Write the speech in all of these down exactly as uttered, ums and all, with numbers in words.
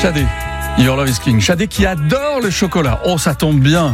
Shadé, Your Love is King. Shadé qui adore le chocolat. Oh, ça tombe bien.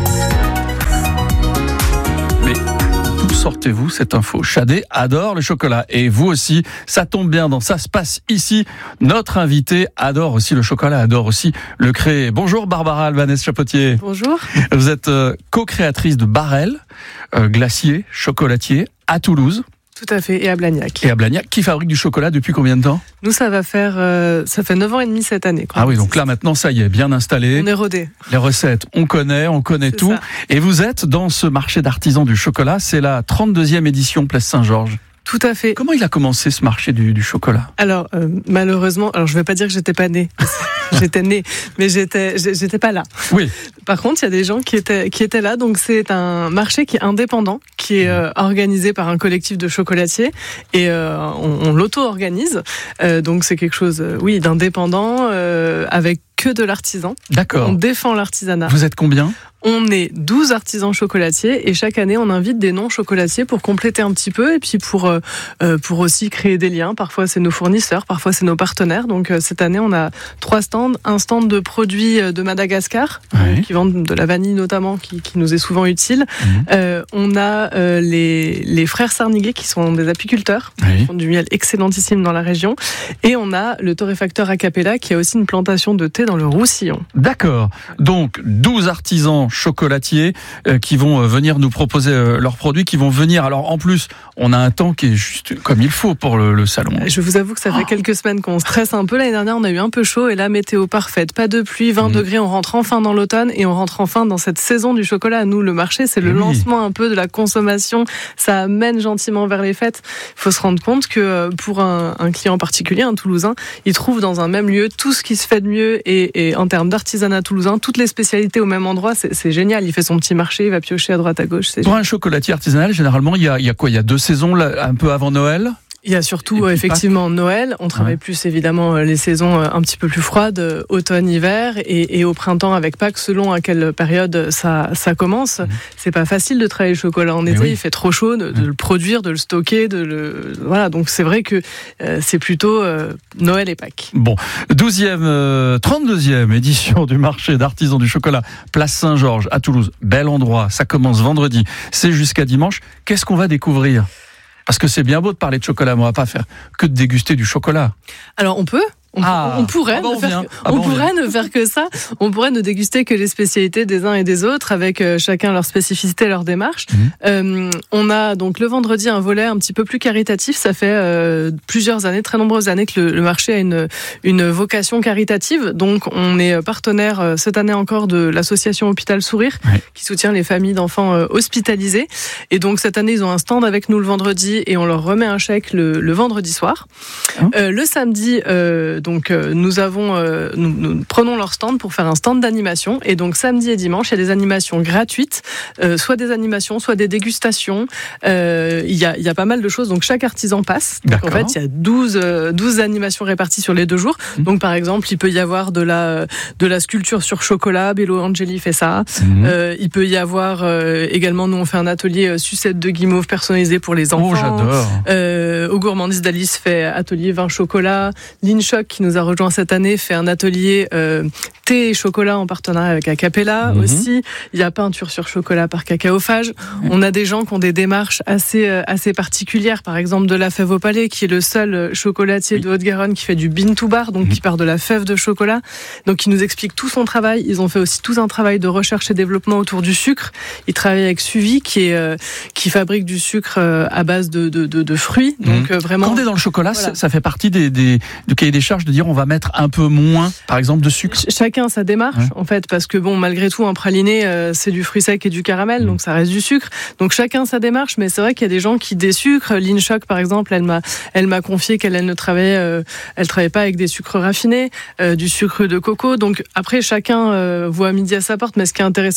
Mais d'où sortez-vous cette info? Shadé adore le chocolat. Et vous aussi, ça tombe bien. Dans Ça se passe ici. Notre invité adore aussi le chocolat, adore aussi le créer. Bonjour Barbara Albanès Chapotier. Bonjour. Vous êtes euh, co-créatrice de Barel, euh, glacier, chocolatier à Toulouse. Tout à fait, et à Blagnac. Et à Blagnac, qui fabrique du chocolat depuis combien de temps? Nous, ça va faire, euh, ça fait neuf ans et demi cette année. Ah oui, donc là maintenant, ça y est, bien installé. On est rodé. Les recettes, on connaît, on connaît C'est tout. ça. Et vous êtes dans ce marché d'artisans du chocolat, c'est la trente-deuxième édition Place Saint-Georges. Tout à fait. Comment il a commencé ce marché du, du chocolat? Alors, euh, malheureusement, alors je vais pas dire que j'étais pas née. J'étais née, mais j'étais, j'étais pas là. Oui. Par contre, il y a des gens qui étaient, qui étaient là. Donc, c'est un marché qui est indépendant, qui est euh, organisé par un collectif de chocolatiers et euh, on, on l'auto-organise. Euh, donc, c'est quelque chose, euh, oui, d'indépendant euh, avec que de l'artisan. D'accord. On défend l'artisanat. Vous êtes combien? On est douze artisans chocolatiers et chaque année on invite des non-chocolatiers pour compléter un petit peu et puis pour, euh, pour aussi créer des liens. Parfois c'est nos fournisseurs, parfois c'est nos partenaires. Donc euh, cette année on a trois stands. Un stand de produits de Madagascar, Oui. euh, qui vendent de la vanille notamment, qui, qui nous est souvent utile. Mmh. Euh, on a euh, les, les frères Sarniguet qui sont des apiculteurs, Oui. qui font du miel excellentissime dans la région. Et on a le torréfacteur Acapella qui a aussi une plantation de thé dans le Roussillon. D'accord. Donc, douze artisans chocolatiers euh, qui vont euh, venir nous proposer euh, leurs produits, qui vont venir. Alors, en plus, on a un temps qui est juste comme il faut pour le, le salon. Je vous avoue que ça fait quelques semaines qu'on stresse un peu. L'année dernière, on a eu un peu chaud et là, météo parfaite. Pas de pluie, vingt Mmh. degrés. On rentre enfin dans l'automne et on rentre enfin dans cette saison du chocolat. Nous, le marché, c'est le Oui. lancement un peu de la consommation. Ça amène gentiment vers les fêtes. Il faut se rendre compte que pour un, un client particulier, un Toulousain, il trouve dans un même lieu tout ce qui se fait de mieux et, et en termes d'artisanat toulousain, toutes les spécialités au même endroit. C'est, c'est génial. Il fait son petit marché, il va piocher à droite à gauche. C'est Pour un chocolatier artisanal, généralement, il y a, il y a quoi? Il y a deux saisons, là, un peu avant Noël? Il y a Et surtout puis euh, effectivement Noël. On travaille Ouais. plus évidemment euh, les saisons euh, un petit peu plus froides, euh, automne, hiver, et, et au printemps avec Pâques, selon à quelle période ça, ça commence. Mmh. C'est pas facile de travailler le chocolat en Mais été. oui. Il fait trop chaud de, de le produire, de le stocker, de le voilà. Donc c'est vrai que euh, c'est plutôt euh, Noël et Pâques. Bon, douzième, euh, trente-deuxième édition du marché d'artisans du chocolat, Place Saint-Georges à Toulouse. Bel endroit, ça commence vendredi, c'est jusqu'à dimanche. Qu'est-ce qu'on va découvrir? Parce que c'est bien beau de parler de chocolat, mais on va pas faire que de déguster du chocolat. Alors on peut. On, Ah. on pourrait, Ah bah, on ne, faire vient. que, Ah bah, on on pourrait ne faire que ça. On pourrait ne déguster que les spécialités des uns et des autres, avec euh, chacun leur spécificité, leur démarche. Mmh. Euh, on a donc le vendredi un volet un petit peu plus caritatif. Ça fait euh, plusieurs années, très nombreuses années que le, le marché a une, une vocation caritative. Donc on est partenaire euh, cette année encore de l'association Hôpital Sourire, Ouais. qui soutient les familles d'enfants euh, hospitalisés. Et donc cette année ils ont un stand avec nous le vendredi et on leur remet un chèque le, le vendredi soir. Hein Euh, le samedi, euh, donc euh, nous avons, euh, nous, nous prenons leur stand pour faire un stand d'animation. Et donc samedi et dimanche, il y a des animations gratuites, euh, soit des animations, soit des dégustations. Euh, il y a, il y a pas mal de choses. Donc chaque artisan passe. Donc en D'accord. fait, il y a douze, euh, douze animations réparties sur les deux jours. Mmh. Donc par exemple, il peut y avoir de la, de la sculpture sur chocolat. Bello Angeli fait ça. Mmh. Euh, il peut y avoir euh, également, nous on fait un atelier euh, sucette de guimauve personnalisé pour les enfants. Oh, j'adore. Euh, au Gourmandise d'Alice fait atelier vin chocolat. Linchoc qui nous a rejoint cette année fait un atelier euh, thé et chocolat en partenariat avec Acapella Mhm. aussi. Il y a peinture sur chocolat par Cacaophage. On a des gens qui ont des démarches assez euh, assez particulières. Par exemple de la Fève au Palais qui est le seul chocolatier Oui. de Haute-Garonne qui fait du bean to bar, donc Mhm. qui part de la fève de chocolat. Donc qui nous explique tout son travail. Ils ont fait aussi tout un travail de recherche et développement autour du sucre. Ils travaillent avec Suivi qui est euh, qui fabrique du sucre euh, à base de de, de, de fruits. Donc euh, vraiment. Quand on est dans le chocolat, Voilà. ça, ça fait partie des, des, du cahier des charges de dire on va mettre un peu moins, par exemple, de sucre. Ch- Chacun sa démarche, Ouais. en fait, parce que bon, malgré tout, un praliné, euh, c'est du fruit sec et du caramel, Mmh. donc ça reste du sucre. Donc chacun sa démarche, mais c'est vrai qu'il y a des gens qui désucrent. Linchoc, par exemple, elle m'a, elle m'a confié qu'elle elle ne travaillait, euh, elle travaillait pas avec des sucres raffinés, euh, du sucre de coco. Donc après, chacun euh, voit midi à sa porte. Mais ce qui est intéressant, c'est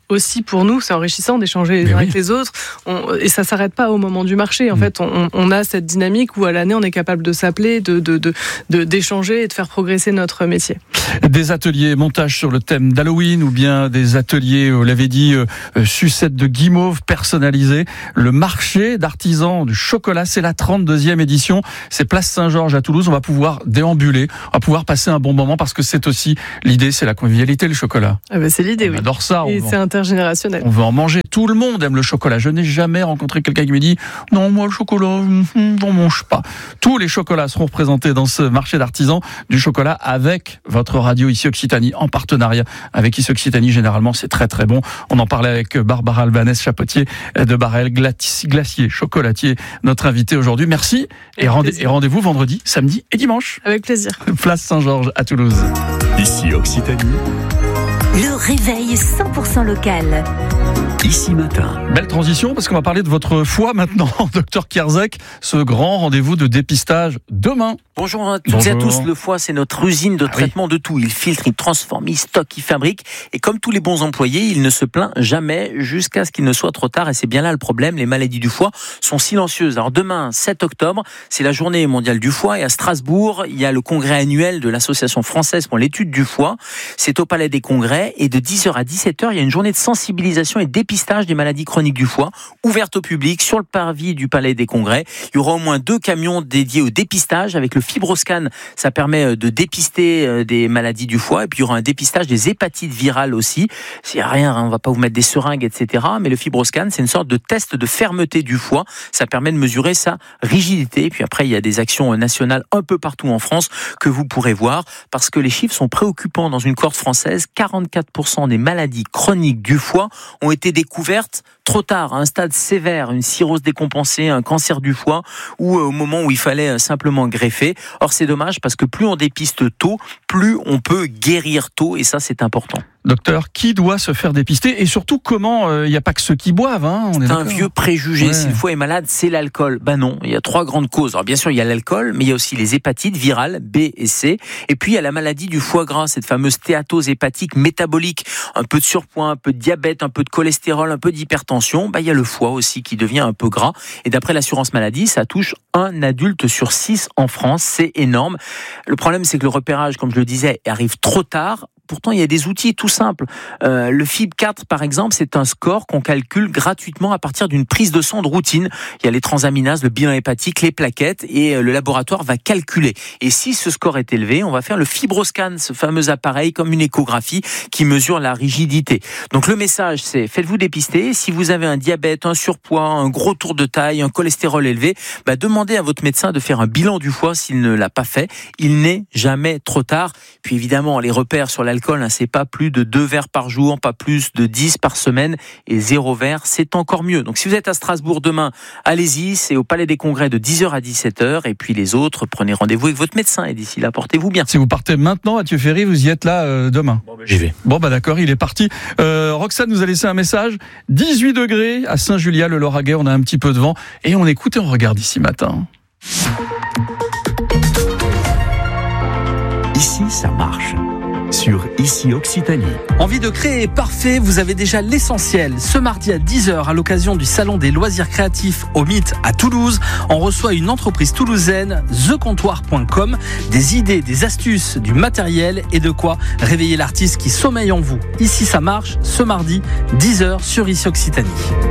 aussi pour nous, c'est enrichissant d'échanger les uns oui. avec les autres. On, et ça s'arrête pas au moment du marché. En mmh. fait, on, on a cette dynamique où à l'année, on est capable de s'appeler, de, de, de, de, d'échanger et de faire progresser notre métier. Des ateliers montage sur le thème d'Halloween ou bien des ateliers, on l'avait dit, euh, sucette de guimauve personnalisée. Le marché d'artisans du chocolat, c'est la trente-deuxième édition. C'est place Saint-Georges à Toulouse. On va pouvoir déambuler, on va pouvoir passer un bon moment parce que c'est aussi l'idée, c'est la convivialité, le chocolat. Ah ben c'est l'idée, on oui. On adore ça. Et c'est intergénérationnel. On veut en manger. Tout le monde aime le chocolat. Je n'ai jamais rencontré quelqu'un qui me dit non, moi le chocolat, j'en mange pas. Tous les chocolats seront représentés dans ce marché d'artisans du chocolat avec votre radio ici Occitanie en partenariat avec ici Occitanie. Généralement, c'est très très bon. On en parlait avec Barbara Albanès, chapotier de Barel, glacier, chocolatier, notre invité aujourd'hui. Merci et, rendez- et rendez-vous vendredi, samedi et dimanche. Avec plaisir. Place Saint-Georges à Toulouse. Ici Occitanie. Le réveil cent pour cent local. Ici matin. Belle transition parce qu'on va parler de votre foie maintenant, docteur Kierzek. Ce grand rendez-vous de dépistage demain. Bonjour à toutes Bonjour. et à tous. Le foie, c'est notre usine de ah traitement oui. de tout. Il filtre, il transforme, il stocke, il fabrique. Et comme tous les bons employés, il ne se plaint jamais jusqu'à ce qu'il ne soit trop tard. Et c'est bien là le problème. Les maladies du foie sont silencieuses. Alors demain, sept octobre, c'est la journée mondiale du foie. Et à Strasbourg, il y a le congrès annuel de l'Association française pour l'étude du foie. C'est au Palais des Congrès. Et de dix heures à dix-sept heures, il y a une journée de sensibilisation et dépistage des maladies chroniques du foie, ouverte au public sur le parvis du Palais des Congrès. Il y aura au moins deux camions dédiés au dépistage avec le FibroScan. Ça permet de dépister des maladies du foie. Et puis il y aura un dépistage des hépatites virales aussi. S'il n'y a rien, on ne va pas vous mettre des seringues, et cetera. Mais le FibroScan, c'est une sorte de test de fermeté du foie. Ça permet de mesurer sa rigidité. Et puis après, il y a des actions nationales un peu partout en France que vous pourrez voir parce que les chiffres sont préoccupants dans une cohorte française. quarante-quatre pour cent des maladies chroniques du foie ont été découvertes trop tard, à un stade sévère, une cirrhose décompensée, un cancer du foie, ou au moment où il fallait simplement greffer. Or, c'est dommage parce que plus on dépiste tôt, plus on peut guérir tôt, et ça, c'est important. Docteur, qui doit se faire dépister et surtout comment il euh, n'y a pas que ceux qui boivent, hein, on est C'est d'accord. un vieux préjugé. Ouais. Si le foie est malade, c'est l'alcool. Ben non, il y a trois grandes causes. Alors bien sûr, il y a l'alcool, mais il y a aussi les hépatites virales B et C. Et puis il y a la maladie du foie gras, cette fameuse stéatose hépatique métabolique, un peu de surpoids, un peu de diabète, un peu de cholestérol, un peu d'hypertension. Ben il y a le foie aussi qui devient un peu gras. Et d'après l'assurance maladie, ça touche un adulte sur six en France. C'est énorme. Le problème, c'est que le repérage, comme je le disais, arrive trop tard. Pourtant, il y a des outils tout simples. Euh, le F I B quatre, par exemple, c'est un score qu'on calcule gratuitement à partir d'une prise de sang de routine. Il y a les transaminases, le bilan hépatique, les plaquettes, et le laboratoire va calculer. Et si ce score est élevé, on va faire le FibroScan, ce fameux appareil comme une échographie qui mesure la rigidité. Donc le message, c'est faites-vous dépister. Si vous avez un diabète, un surpoids, un gros tour de taille, un cholestérol élevé, bah demandez à votre médecin de faire un bilan du foie s'il ne l'a pas fait. Il n'est jamais trop tard. Puis évidemment, les repères sur la L'alcool, c'est pas plus de deux verres par jour, pas plus de dix par semaine, et zéro verre, c'est encore mieux. Donc si vous êtes à Strasbourg demain, allez-y, c'est au Palais des Congrès de dix heures à dix-sept heures, et puis les autres, prenez rendez-vous avec votre médecin, et d'ici là, portez-vous bien. Si vous partez maintenant, Mathieu Ferry, vous y êtes là euh, demain. Bon, ben, j'y vais. Bon, bah d'accord, il est parti. Euh, Roxane nous a laissé un message, dix-huit degrés à Saint-Juliat, le Lauragais, on a un petit peu de vent, et on écoute et on regarde ici matin. Ici, ça marche. Sur Ici Occitanie. Envie de créer parfait, vous avez déjà l'essentiel. Ce mardi à dix heures, à l'occasion du Salon des loisirs créatifs au Mythe à Toulouse, on reçoit une entreprise toulousaine, the comptoir point com, des idées, des astuces, du matériel et de quoi réveiller l'artiste qui sommeille en vous. Ici ça marche, ce mardi, dix heures sur Ici Occitanie.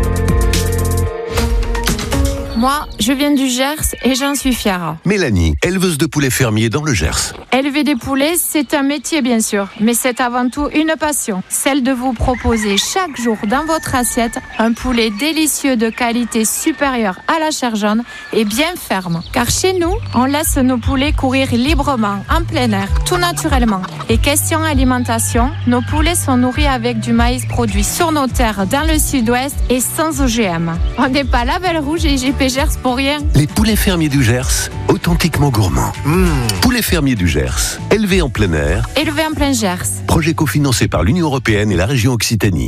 Moi, je viens du Gers et j'en suis fière. Mélanie, éleveuse de poulets fermiers dans le Gers. Élever des poulets, c'est un métier bien sûr, mais c'est avant tout une passion. Celle de vous proposer chaque jour dans votre assiette un poulet délicieux de qualité supérieure à la chair jaune et bien ferme. Car chez nous, on laisse nos poulets courir librement, en plein air, tout naturellement. Et question alimentation, nos poulets sont nourris avec du maïs produit sur nos terres dans le sud-ouest et sans O G M. On n'est pas la Belle Rouge et G P Gers pour rien. Les poulets fermiers du Gers, authentiquement gourmands. Mmh. Poulets fermiers du Gers, élevés en plein air. Élevés en plein Gers. Projet cofinancé par l'Union européenne et la région Occitanie.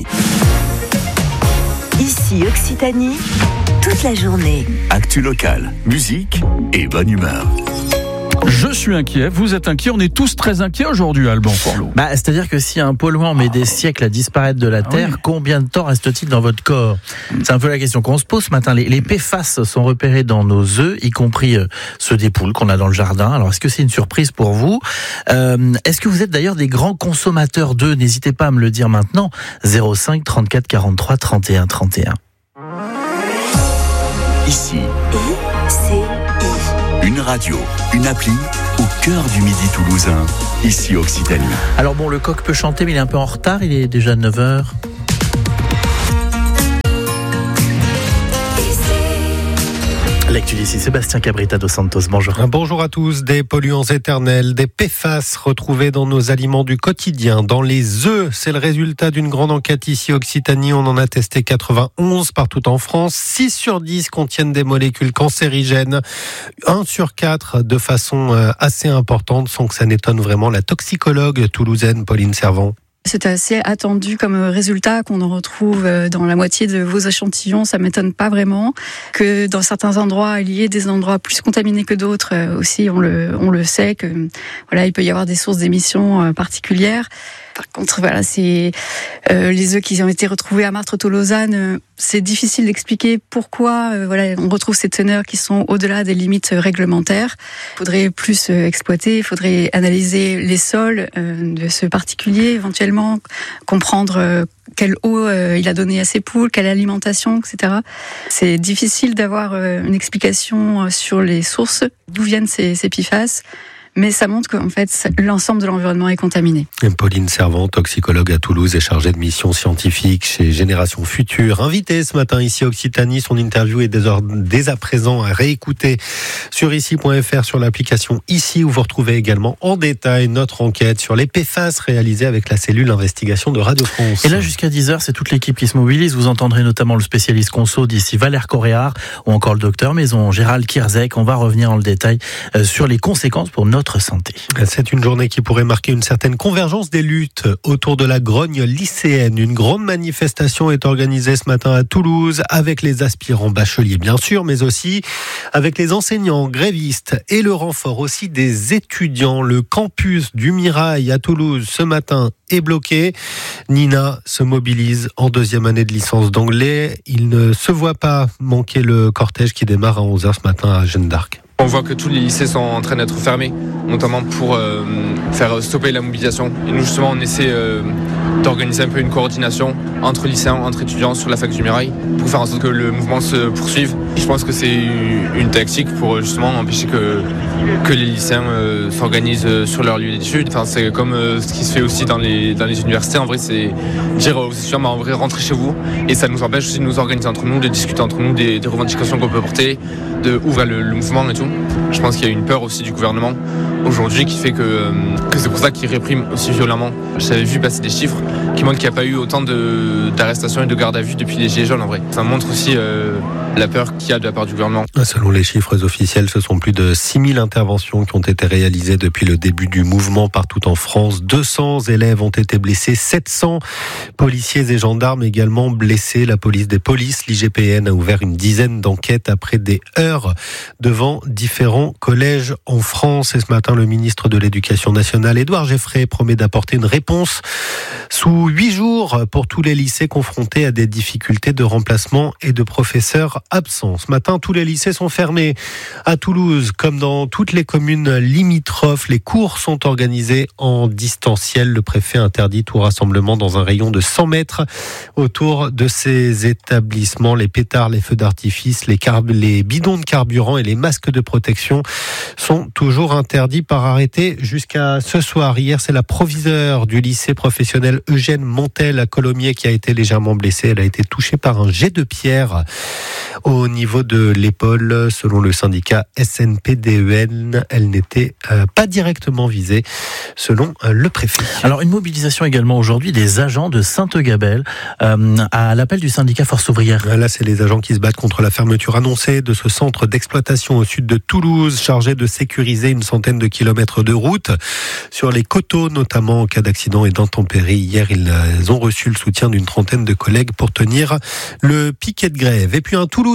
Ici Occitanie, toute la journée. Actu locale, musique et bonne humeur. Je suis inquiet, vous êtes inquiet, on est tous très inquiets aujourd'hui, Alban Forlot. Bah, c'est-à-dire que si un polluant met des siècles à disparaître de la Ah Terre, oui. combien de temps reste-t-il dans votre corps ? C'est un peu la question qu'on se pose ce matin. Les, les P F A S sont repérés dans nos œufs, y compris euh, ceux des poules qu'on a dans le jardin. Alors, est-ce que c'est une surprise pour vous ? euh, Est-ce que vous êtes d'ailleurs des grands consommateurs d'œufs ? N'hésitez pas à me le dire maintenant. zéro cinq trente-quatre quarante-trois trente et un trente et un. Ici, C'est une radio, une appli au cœur du Midi toulousain. Ici Occitanie. Alors bon, le coq peut chanter, mais il est un peu en retard. Il est déjà neuf heures. L'actu d'ici, Sébastien Cabrita dos Santos, bonjour. Bonjour à tous. Des polluants éternels, des P F A S retrouvés dans nos aliments du quotidien, dans les œufs. C'est le résultat d'une grande enquête ici Occitanie. On en a testé quatre-vingt-onze partout en France. six sur dix contiennent des molécules cancérigènes. un sur quatre de façon assez importante, sans que ça n'étonne vraiment la toxicologue toulousaine Pauline Servant. C'est assez attendu comme résultat qu'on en retrouve dans la moitié de vos échantillons. Ça m'étonne pas vraiment que dans certains endroits, il y ait des endroits plus contaminés que d'autres. Aussi, on le, on le sait que voilà, il peut y avoir des sources d'émissions particulières. Par contre, voilà, c'est euh, les œufs qui ont été retrouvés à Martres-Tolosane. Euh, c'est difficile d'expliquer pourquoi. Euh, voilà, on retrouve ces teneurs qui sont au-delà des limites réglementaires. Il faudrait plus euh, exploiter. Il faudrait analyser les sols euh, de ce particulier, éventuellement comprendre euh, quelle eau euh, il a donné à ses poules, quelle alimentation, et cetera. C'est difficile d'avoir euh, une explication sur les sources d'où viennent ces, ces P F A S. Mais ça montre qu'en fait, l'ensemble de l'environnement est contaminé. Pauline Servant, toxicologue à Toulouse et chargée de mission scientifique chez Génération Future. Invitée ce matin ici à Occitanie, son interview est dès, dès à présent à réécouter sur ici point f r, sur l'application Ici, où vous retrouvez également en détail notre enquête sur les P F A S réalisée avec la cellule investigation de Radio France. Et là, jusqu'à dix heures, c'est toute l'équipe qui se mobilise. Vous entendrez notamment le spécialiste conso d'ici, Valère Coréard, ou encore le docteur Maison, Gérald Kierzek. On va revenir en le détail sur les conséquences pour notre santé. C'est une journée qui pourrait marquer une certaine convergence des luttes autour de la grogne lycéenne. Une grande manifestation est organisée ce matin à Toulouse avec les aspirants bacheliers bien sûr, mais aussi avec les enseignants grévistes et le renfort aussi des étudiants. Le campus du Mirail à Toulouse ce matin est bloqué. Nina se mobilise en deuxième année de licence d'anglais. Il ne se voit pas manquer le cortège qui démarre à onze heures ce matin à Jeanne d'Arc. On voit que tous les lycées sont en train d'être fermés, notamment pour euh, faire stopper la mobilisation. Et nous, justement, on essaie euh, d'organiser un peu une coordination entre lycéens, entre étudiants sur la fac du Mirail, pour faire en sorte que le mouvement se poursuive. Je pense que c'est une tactique pour justement empêcher que, que les lycéens euh, s'organisent sur leur lieu d'études. Enfin, c'est comme euh, ce qui se fait aussi dans les, dans les universités. En vrai, c'est dire aux étudiants, bah, en vrai, rentrez chez vous. Et ça nous empêche aussi de nous organiser entre nous, de discuter entre nous des, des revendications qu'on peut porter, de ouvrir le, le mouvement et tout. Je pense qu'il y a une peur aussi du gouvernement aujourd'hui qui fait que, euh, que c'est pour ça qu'il réprime aussi violemment. J'avais vu passer des chiffres qui montrent qu'il n'y a pas eu autant de, d'arrestations et de gardes à vue depuis les Gilets jaunes en vrai. Ça montre aussi euh, la peur qu'il y a de la part du gouvernement. Selon les chiffres officiels, ce sont plus de six mille interventions qui ont été réalisées depuis le début du mouvement partout en France. deux cents élèves ont été blessés, sept cents policiers et gendarmes également blessés. La police des polices, l'I G P N, a ouvert une dizaine d'enquêtes après des heures devant différents collèges en France. Et ce matin, le ministre de l'Éducation nationale, Édouard Geffray, promet d'apporter une réponse sous huit jours pour tous les lycées confrontés à des difficultés de remplacement et de professeurs absents. Ce matin, tous les lycées sont fermés. À Toulouse, comme dans toutes les communes limitrophes, les cours sont organisés en distanciel. Le préfet interdit tout rassemblement dans un rayon de cent mètres autour de ces établissements. Les pétards, les feux d'artifice, les, carb- les bidons de carburant et les masques de protection sont toujours interdits par arrêté jusqu'à ce soir. Hier, c'est la proviseure du lycée professionnel Eugène Montel à Colomiers qui a été légèrement blessée. Elle a été touchée par un jet de pierre au niveau de l'épaule. Selon le syndicat S N P D E N, elle n'était euh, pas directement visée, selon euh, le préfet. Alors, une mobilisation également aujourd'hui des agents de Sainte-Gabelle euh, à l'appel du syndicat Force ouvrière. Là, c'est les agents qui se battent contre la fermeture annoncée de ce centre d'exploitation au sud de Toulouse, chargé de sécuriser une centaine de kilomètres de route sur les coteaux, notamment en cas d'accident et d'intempéries. Hier, ils ont reçu le soutien d'une trentaine de collègues pour tenir le piquet de grève. Et puis un Toulouse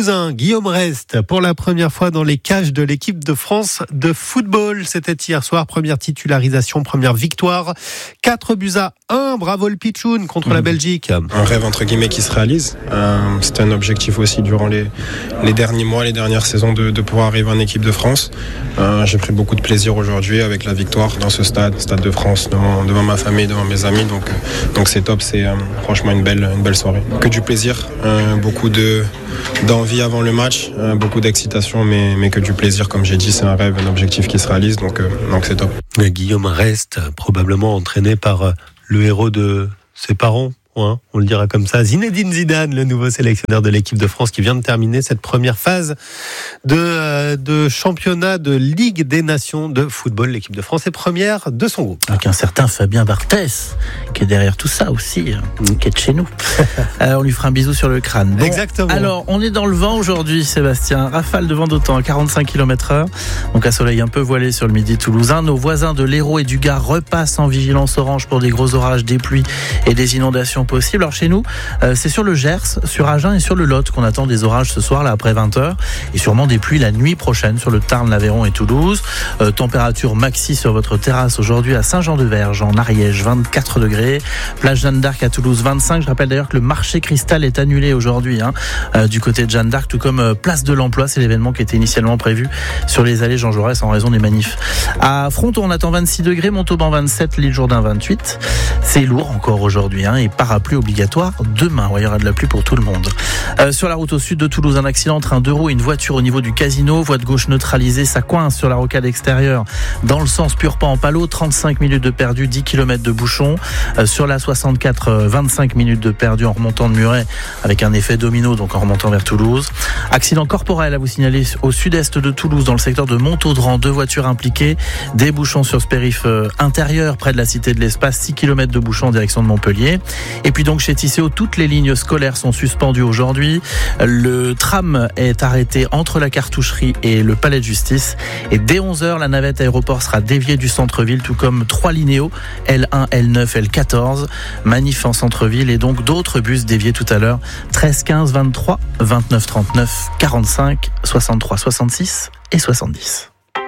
Toulousain, Guillaume Rest, pour la première fois dans les cages de l'équipe de France de football. C'était hier soir, première titularisation, première victoire. quatre buts à un, bravo le Pichoun contre mmh. la Belgique. Un rêve entre guillemets qui se réalise. Euh, c'était un objectif aussi durant les, les derniers mois, les dernières saisons de, de pouvoir arriver en équipe de France. Euh, j'ai pris beaucoup de plaisir aujourd'hui avec la victoire dans ce stade, stade de France, devant, devant ma famille, devant mes amis. Donc, donc c'est top, c'est euh, franchement une belle, une belle soirée. Que du plaisir, euh, beaucoup de, d'envie avant le match, euh, beaucoup d'excitation, mais, mais que du plaisir, comme j'ai dit, c'est un rêve, un objectif qui se réalise, donc, euh, donc c'est top. Mais Guillaume Rest, probablement entraîné par le héros de ses parents. Ouais, on le dira comme ça. Zinedine Zidane, le nouveau sélectionneur de l'équipe de France qui vient de terminer cette première phase de, euh, de championnat de Ligue des Nations de football. L'équipe de France est première de son groupe. Avec un certain Fabien Barthès qui est derrière tout ça aussi, mmh. qui est de chez nous. euh, on lui fera un bisou sur le crâne. Bon, exactement. Alors, on est dans le vent aujourd'hui, Sébastien. Rafale de vent d'autant à quarante-cinq kilomètres heure. Donc, un soleil un peu voilé sur le midi toulousain. Nos voisins de l'Hérault et du Gard repassent en vigilance orange pour des gros orages, des pluies et des inondations possible. Alors chez nous, euh, c'est sur le Gers, sur Agen et sur le Lot qu'on attend des orages ce soir là après vingt heures et sûrement des pluies la nuit prochaine sur le Tarn, l'Aveyron et Toulouse. Euh, température maxi sur votre terrasse aujourd'hui à Saint-Jean-de-Verge en Ariège, vingt-quatre degrés. Plage Jeanne d'Arc à Toulouse, vingt-cinq. Je rappelle d'ailleurs que le marché Cristal est annulé aujourd'hui hein, euh, du côté de Jeanne d'Arc, tout comme euh, Place de l'Emploi. C'est l'événement qui était initialement prévu sur les allées Jean Jaurès en raison des manifs. À Fronton, on attend vingt-six degrés, Montauban vingt-sept, l'île Jourdain vingt-huit. C'est lourd encore aujourd'hui hein, et parapluie obligatoire demain. Ouais, il y aura de la pluie pour tout le monde. Euh, sur la route au sud de Toulouse, un accident entre un deux roues et une voiture au niveau du casino. Voie de gauche neutralisée, ça coince sur la rocade extérieure dans le sens Purpan-Palot. trente-cinq minutes de perdu, dix kilomètres de bouchon. Euh, sur la soixante-quatre, vingt-cinq minutes de perdu en remontant de Muret avec un effet domino, donc en remontant vers Toulouse. Accident corporel à vous signaler au sud-est de Toulouse dans le secteur de Montaudran. Deux voitures impliquées, des bouchons sur ce périph' intérieur près de la cité de l'Espace, six kilomètres de bouchons en direction de Montpellier. Et puis donc chez Tisséo, toutes les lignes scolaires sont suspendues aujourd'hui. Le tram est arrêté entre la cartoucherie et le palais de justice. Et dès onze heures, la navette aéroport sera déviée du centre-ville, tout comme trois linéaux, L un, L neuf, L quatorze. Manif en centre-ville et donc d'autres bus déviés tout à l'heure. treize, quinze, vingt-trois, vingt-neuf, trente-neuf, quarante-cinq, soixante-trois, soixante-six et soixante-dix.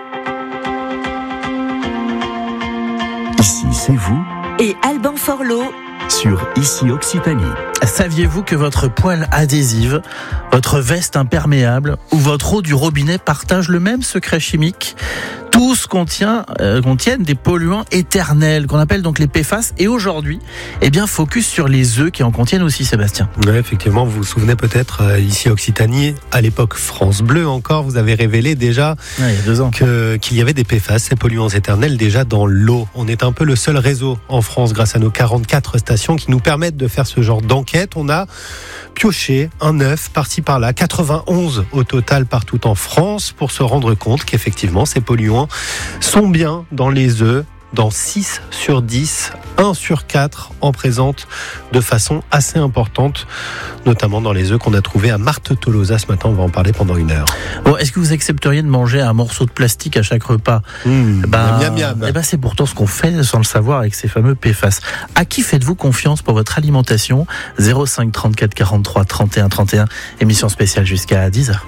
Ici, c'est vous. Et Alban Forlot. Sur Ici Occitanie. Saviez-vous que votre poêle adhésive, votre veste imperméable ou votre eau du robinet partagent le même secret chimique ? Tous contient, euh, contiennent des polluants éternels qu'on appelle donc les P F A S. Et aujourd'hui, eh bien, focus sur les œufs qui en contiennent aussi, Sébastien. Oui, effectivement, vous vous souvenez peut-être, euh, ici Occitanie, à l'époque France Bleu encore, vous avez révélé déjà ouais, il y a deux ans. Que, qu'il y avait des P F A S, ces polluants éternels, déjà dans l'eau. On est un peu le seul réseau en France, grâce à nos quarante-quatre stations, qui nous permettent de faire ce genre d'enquête. On a pioché un œuf par-ci par-là, quatre-vingt-onze au total partout en France, pour se rendre compte qu'effectivement, ces polluants sont bien dans les œufs. Dans six sur dix, un sur quatre en présente de façon assez importante, notamment dans les œufs qu'on a trouvés à Marthe-Tolosa ce matin. On va en parler pendant une heure. Bon, est-ce que vous accepteriez de manger un morceau de plastique à chaque repas ? mmh, bah, miam, miam. Eh ben, c'est pourtant ce qu'on fait sans le savoir avec ces fameux P F A S. À qui faites-vous confiance pour votre alimentation ? zéro cinq trente-quatre quarante-trois trente et un trente et un, émission spéciale jusqu'à dix heures.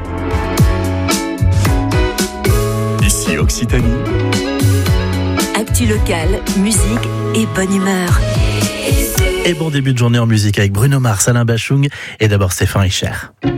Ici Occitanie. Actu locale, musique et bonne humeur. Et bon début de journée en musique avec Bruno Mars, Alain Bachung et d'abord Stéphane Richer.